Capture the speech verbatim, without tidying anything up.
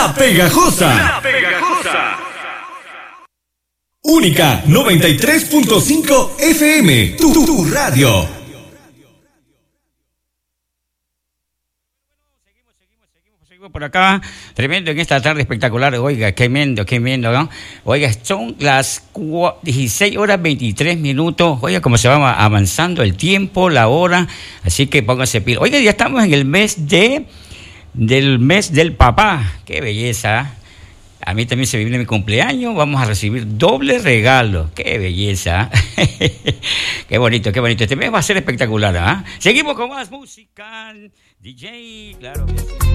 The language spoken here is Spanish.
La Pegajosa. La Pegajosa. Única noventa y tres punto cinco F M. Tu, tu, tu radio. Por acá, tremendo en esta tarde espectacular. Oiga, qué mendo, qué mendo, ¿no? Oiga, son las dieciséis horas veintitrés minutos. Oiga, cómo se va avanzando el tiempo, la hora. Así que pónganse pila. Oiga, ya estamos en el mes de del mes del papá. Qué belleza. A mí también se viene mi cumpleaños. Vamos a recibir doble regalo. Qué belleza. Qué bonito, qué bonito. Este mes va a ser espectacular, ¿ah? ¿eh? Seguimos con más música. D J, claro que sí.